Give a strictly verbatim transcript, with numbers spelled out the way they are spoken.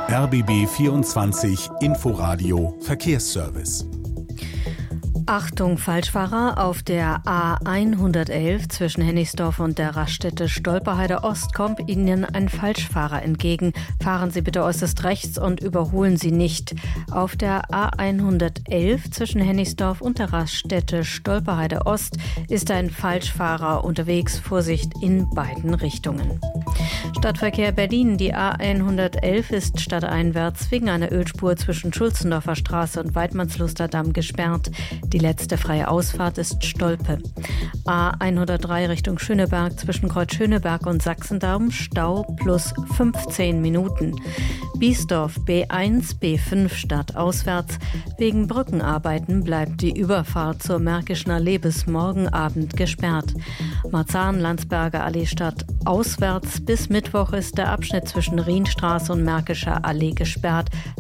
R B B vierundzwanzig Inforadio Verkehrsservice. Achtung, Falschfahrer, auf der A hundertelf zwischen Hennigsdorf und der Raststätte Stolperheide Ost kommt Ihnen ein Falschfahrer entgegen. Fahren Sie bitte äußerst rechts und überholen Sie nicht. Auf der A hundertelf zwischen Hennigsdorf und der Raststätte Stolperheide Ost ist ein Falschfahrer unterwegs. Vorsicht in beiden Richtungen. Stadtverkehr Berlin. Die A hundertelf ist stadteinwärts wegen einer Ölspur zwischen Schulzendorfer Straße und Weidmannslusterdamm gesperrt. Die letzte freie Ausfahrt ist Stolpe. A hundertdrei Richtung Schöneberg zwischen Kreuz Schöneberg und Sachsendamm, Stau plus fünfzehn Minuten. Biesdorf B eins, B fünf stadtauswärts. Wegen Brückenarbeiten bleibt die Überfahrt zur Märkischen Allee bis morgen Abend gesperrt. Marzahn-Landsberger Allee stadtauswärts. Bis Mittwoch ist der Abschnitt zwischen Rienstraße und Märkischer Allee gesperrt.